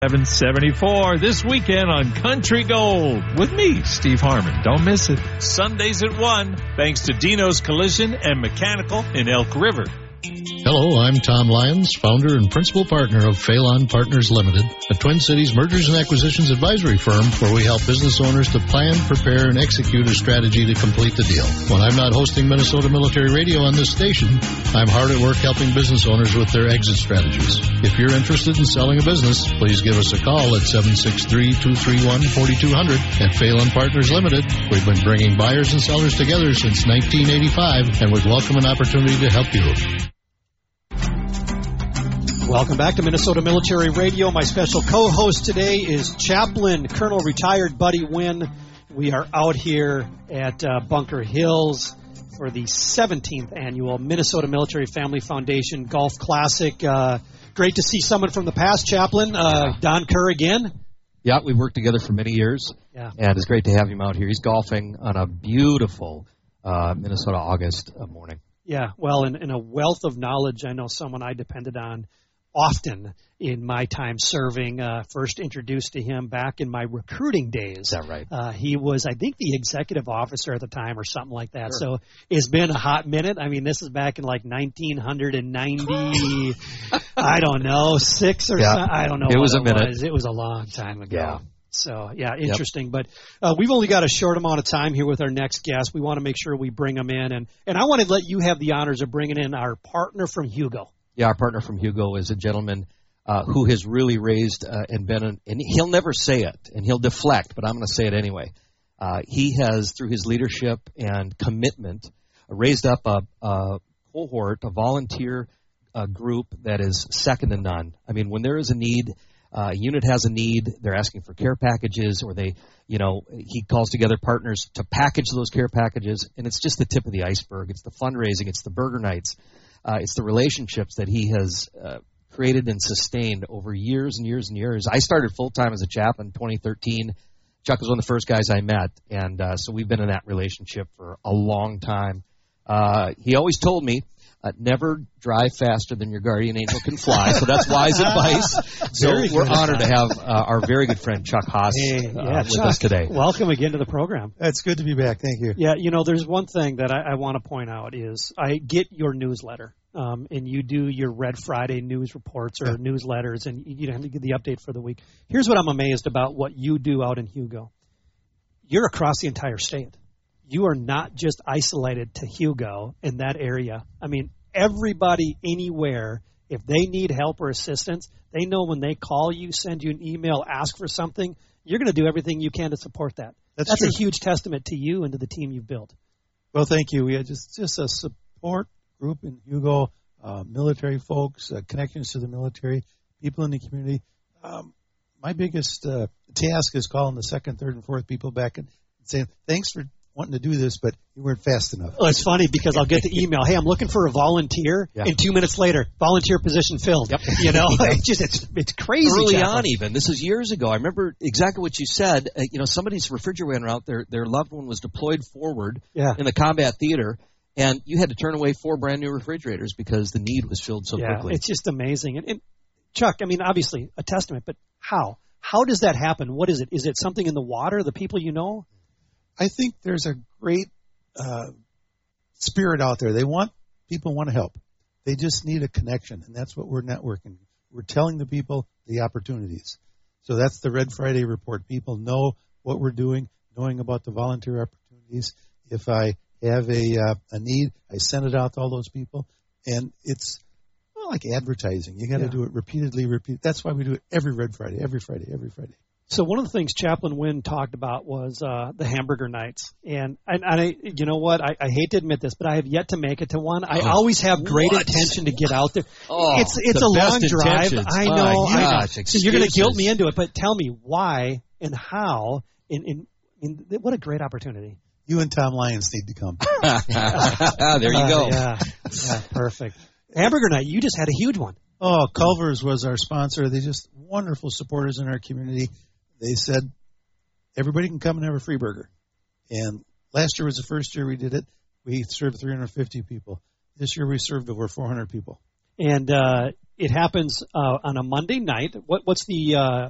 774 this weekend on Country Gold with me, Steve Harmon. Don't miss it. Sundays at 1, thanks to Dino's Collision and Mechanical in Elk River. Hello, I'm Tom Lyons, founder and principal partner of Phelan Partners Limited, a Twin Cities mergers and acquisitions advisory firm where we help business owners to plan, prepare, and execute a strategy to complete the deal. When I'm not hosting Minnesota Military Radio on this station, I'm hard at work helping business owners with their exit strategies. If you're interested in selling a business, please give us a call at 763-231-4200. At Phelan Partners Limited, we've been bringing buyers and sellers together since 1985 and would welcome an opportunity to help you. Welcome back to Minnesota Military Radio. My special co-host today is Chaplain Colonel Retired Buddy Wynn. We are out here at Bunker Hills for the 17th annual Minnesota Military Family Foundation Golf Classic. Great to see someone from the past, Chaplain. Don Kerr again. Yeah, we've worked together for many years, and it's great to have him out here. He's golfing on a beautiful Minnesota August morning. Yeah, well, in a wealth of knowledge, I know someone I depended on often in my time serving. First introduced to him back in my recruiting days. Is that right? He was, I think, the executive officer at the time or something like that. Sure. So it's been a hot minute. I mean, this is back in like 1990, I don't know, 6 or something. I don't know. It was a minute. It was a long time ago. Yeah. So, interesting. Yep. But we've only got a short amount of time here with our next guest. We want to make sure we bring them in. And I want to let you have the honors of bringing in our partner from Hugo. Yeah, our partner from Hugo is a gentleman who has really raised and been, and he'll never say it, and he'll deflect, but I'm going to say it anyway. He has, through his leadership and commitment, raised up a cohort, a volunteer group that is second to none. I mean, when there is a need, a unit has a need, they're asking for care packages, or he calls together partners to package those care packages, and it's just the tip of the iceberg. It's the fundraising, it's the burger nights. It's the relationships that he has created and sustained over years and years and years. I started full-time as a chaplain in 2013. Chuck was one of the first guys I met, and so we've been in that relationship for a long time. He always told me, never drive faster than your guardian angel can fly, so that's wise advice. So we're honored to have our very good friend Chuck Haas with Chuck, us today. Welcome again to the program. It's good to be back. Thank you. Yeah, there's one thing that I want to point out is I get your newsletter, and you do your Red Friday news reports or newsletters, and you have to get the update for the week. Here's what I'm amazed about what you do out in Hugo. You're across the entire state. You are not just isolated to Hugo in that area. I mean, everybody anywhere, if they need help or assistance, they know when they call you, send you an email, ask for something, you're going to do everything you can to support that. That's a huge testament to you and to the team you've built. Well, thank you. We had just a support group in Hugo, military folks, connections to the military, people in the community. My biggest task is calling the second, third, and fourth people back and saying, thanks for wanting to do this, but you weren't fast enough. Well, it's funny because I'll get the email, hey, I'm looking for a volunteer, and 2 minutes later, volunteer position filled. Yep. It's crazy. Early on even. This is years ago. I remember exactly what you said. Somebody's refrigerator out, their loved one was deployed forward in the combat theater, and you had to turn away 4 brand new refrigerators because the need was filled so quickly. It's just amazing. And Chuck, I mean, obviously a testament, but how? How does that happen? What is it? Is it something in the water, the people you know? I think there's a great spirit out there. People want to help. They just need a connection, and that's what we're networking. We're telling the people the opportunities. So that's the Red Friday report. People know what we're doing, knowing about the volunteer opportunities. If I have a need, I send it out to all those people, and it's like advertising. You got to do it repeatedly. That's why we do it every Red Friday, every Friday. So one of the things Chaplain Wynn talked about was the hamburger nights. And I, you know what? I hate to admit this, but I have yet to make it to one. I always have great intention to get out there. It's a long drive. I know. So you're going to guilt me into it, but tell me why and how. What a great opportunity. You and Tom Lyons need to come. There you go. Yeah, perfect. Hamburger night, you just had a huge one. Oh, Culver's was our sponsor. They're just wonderful supporters in our community. They said, everybody can come and have a free burger. And last year was the first year we did it. We served 350 people. This year we served over 400 people. And it happens on a Monday night. What's the